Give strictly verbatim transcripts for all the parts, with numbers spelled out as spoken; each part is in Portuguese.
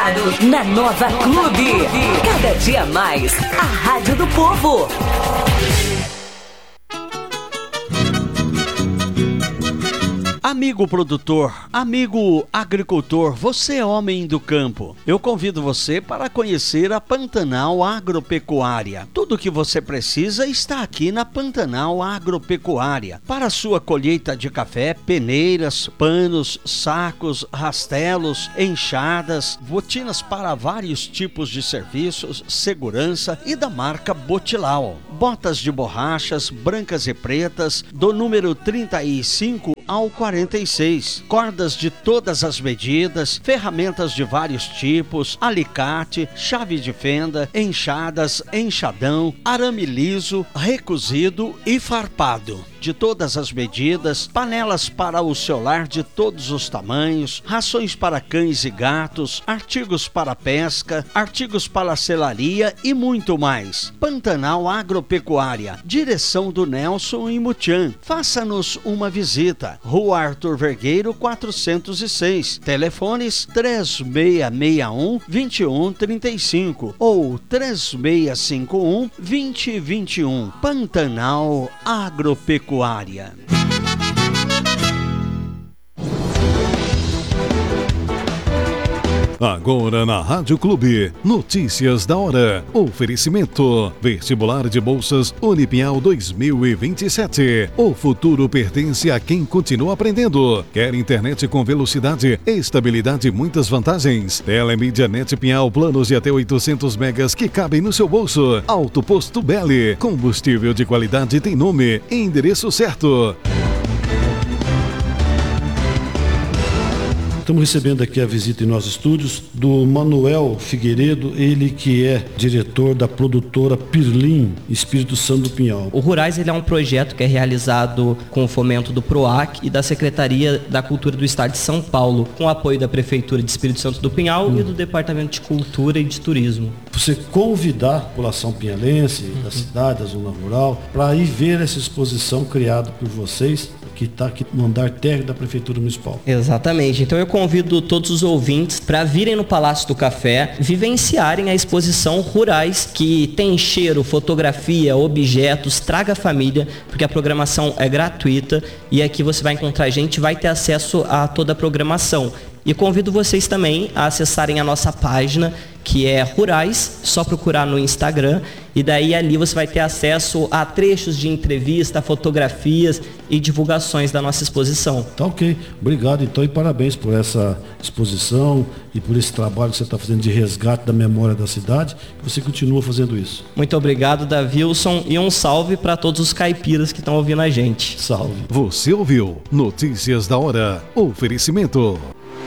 ligado na Nova Clube. Cada dia mais, a Rádio do Povo. Amigo produtor, amigo agricultor, você é homem do campo. Eu convido você para conhecer a Pantanal Agropecuária. Tudo o que você precisa está aqui na Pantanal Agropecuária. Para sua colheita de café, peneiras, panos, sacos, rastelos, enxadas, botinas para vários tipos de serviços, segurança e da marca Botilau. Botas de borrachas, brancas e pretas, do número trinta e cinco ao quarenta e seis, cordas de todas as medidas, ferramentas de vários tipos, alicate, chave de fenda, enxadas, enxadão, arame liso, recozido e farpado. De todas as medidas, panelas para o seu lar de todos os tamanhos, rações para cães e gatos, artigos para pesca, artigos para selaria e muito mais. Pantanal Agropecuária, direção do Nelson e Mutian. Faça-nos uma visita. Rua Arthur Vergueiro quatrocentos e seis, telefones três seis seis um, dois um três cinco ou três seis cinco um, dois zero dois um. Pantanal Agropecuária. Agora na Rádio Clube, notícias da hora. Oferecimento: Vestibular de Bolsas Unipinhal dois mil e vinte e sete. O futuro pertence a quem continua aprendendo. Quer internet com velocidade, estabilidade e muitas vantagens? Telemídia Net Pinhal, planos de até oitocentos megas que cabem no seu bolso. Alto Posto Belli, combustível de qualidade tem nome e endereço certo. Estamos recebendo aqui a visita em nossos estúdios do Manuel Figueiredo, ele que é diretor da produtora Pirlim, Espírito Santo do Pinhal. O Rurais ele é um projeto que é realizado com o fomento do PROAC e da Secretaria da Cultura do Estado de São Paulo, com o apoio da Prefeitura de Espírito Santo do Pinhal hum. e do Departamento de Cultura e de Turismo. Você convidar a população pinhalense, uhum. da cidade, da zona rural, para ir ver essa exposição criada por vocês, que está aqui no andar térreo da Prefeitura Municipal. Exatamente. Então eu convido todos os ouvintes para virem no Palácio do Café, vivenciarem a exposição Rurais, que tem cheiro, fotografia, objetos, traga a família, porque a programação é gratuita e aqui você vai encontrar gente, vai ter acesso a toda a programação. E convido vocês também a acessarem a nossa página, que é Rurais, só procurar no Instagram, e daí ali você vai ter acesso a trechos de entrevista, fotografias e divulgações da nossa exposição. Tá ok, obrigado então e parabéns por essa exposição e por esse trabalho que você está fazendo de resgate da memória da cidade, que você continua fazendo isso. Muito obrigado, Davilson, e um salve para todos os caipiras que estão ouvindo a gente. Salve. Você ouviu Notícias da Hora, oferecimento.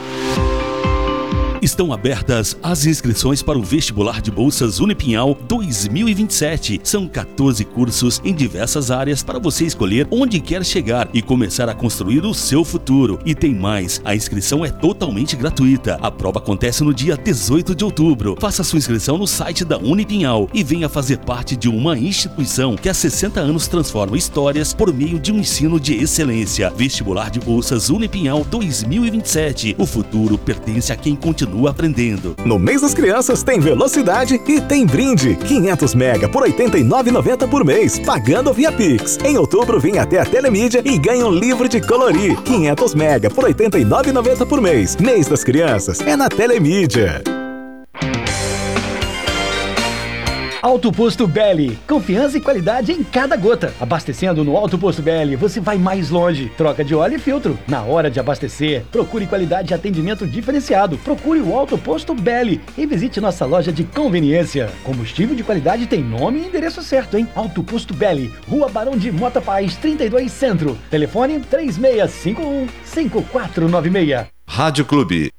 Estão abertas as inscrições para o Vestibular de Bolsas Unipinhal dois mil e vinte e sete. São quatorze cursos em diversas áreas para você escolher onde quer chegar e começar a construir o seu futuro. E tem mais, a inscrição é totalmente gratuita. A prova acontece no dia dezoito de outubro. Faça sua inscrição no site da Unipinhal e venha fazer parte de uma instituição que há sessenta anos transforma histórias por meio de um ensino de excelência. Vestibular de Bolsas Unipinhal dois mil e vinte e sete. O futuro pertence a quem continua aprendendo. No mês das crianças tem velocidade e tem brinde. quinhentos mega por oitenta e nove reais e noventa centavos por mês, pagando via Pix. Em outubro vem até a Telemídia e ganha um livro de colorir. quinhentos mega por oitenta e nove reais e noventa centavos por mês. Mês das crianças é na Telemídia. Alto Posto Belli, confiança e qualidade em cada gota. Abastecendo no Alto Posto Belli, você vai mais longe. Troca de óleo e filtro. Na hora de abastecer, procure qualidade e atendimento diferenciado. Procure o Alto Posto Belli e visite nossa loja de conveniência. Combustível de qualidade tem nome e endereço certo, hein? Alto Posto Belli, Rua Barão de Mota Paz, trinta e dois Centro. Telefone três seis cinco um, cinco quatro nove seis. Rádio Clube.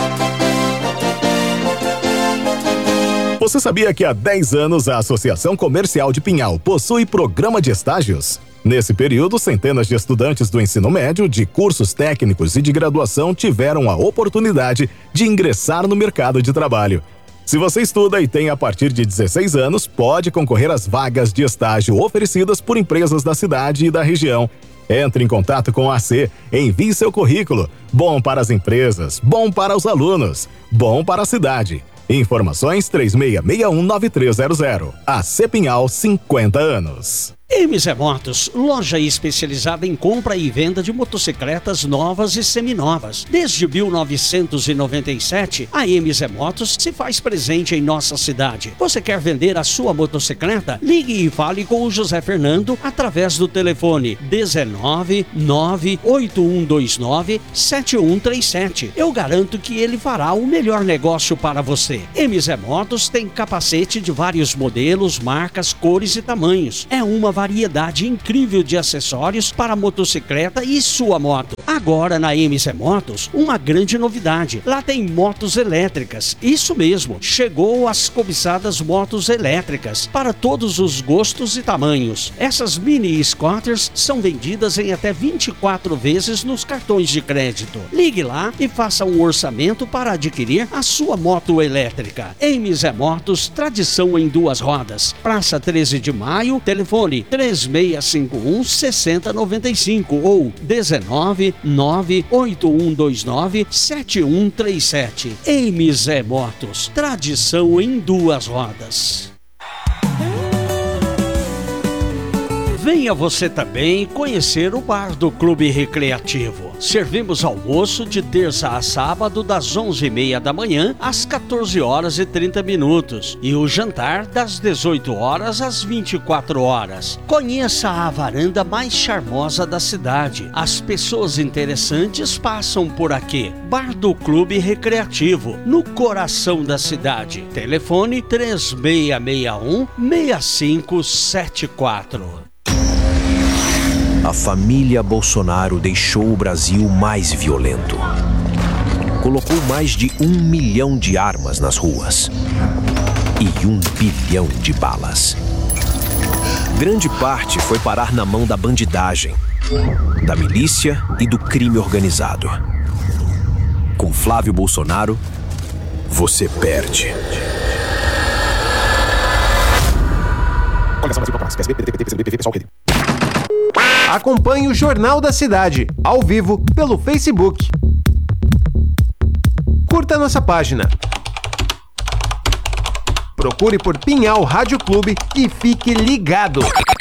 Você sabia que há dez anos a Associação Comercial de Pinhal possui programa de estágios? Nesse período, centenas de estudantes do ensino médio, de cursos técnicos e de graduação tiveram a oportunidade de ingressar no mercado de trabalho. Se você estuda e tem a partir de dezesseis anos, pode concorrer às vagas de estágio oferecidas por empresas da cidade e da região. Entre em contato com a A C, envie seu currículo. Bom para as empresas, bom para os alunos, bom para a cidade. Informações três seis seis um nove três zero zero. A C Pinhal, cinquenta anos. M Z Motos, loja especializada em compra e venda de motocicletas novas e seminovas. Desde mil novecentos e noventa e sete, a M Z Motos se faz presente em nossa cidade. Você quer vender a sua motocicleta? Ligue e fale com o José Fernando através do telefone dezenove, nove oito um dois nove, sete um três sete. Eu garanto que ele fará o melhor negócio para você. M Z Motos tem capacete de vários modelos, marcas, cores e tamanhos. É uma variedade incrível de acessórios para a motocicleta e sua moto. Agora na M Z Motos, uma grande novidade. Lá tem motos elétricas. Isso mesmo, chegou as cobiçadas motos elétricas para todos os gostos e tamanhos. Essas mini scooters são vendidas em até vinte e quatro vezes nos cartões de crédito. Ligue lá e faça um orçamento para adquirir a sua moto elétrica. M Z Motos, tradição em duas rodas. Praça treze de maio, telefone três seis cinco um, seis zero nove cinco ou dezenove, nove oito um dois nove, sete um três sete. M Z Motos, tradição em duas rodas. Venha você também conhecer o bar do Clube Recreativo. Servimos almoço de terça a sábado das onze e meia da manhã às quatorze horas e trinta minutos e o jantar das dezoito horas às vinte e quatro horas. Conheça a varanda mais charmosa da cidade. As pessoas interessantes passam por aqui. Bar do Clube Recreativo, no coração da cidade. Telefone três seis seis um, seis cinco sete quatro. A família Bolsonaro deixou o Brasil mais violento. Colocou mais de um milhão de armas nas ruas e um bilhão de balas. Grande parte foi parar na mão da bandidagem, da milícia e do crime organizado. Com Flávio Bolsonaro, você perde. Acompanhe o Jornal da Cidade, ao vivo, pelo Facebook. Curta nossa página. Procure por Pinhal Rádio Clube e fique ligado.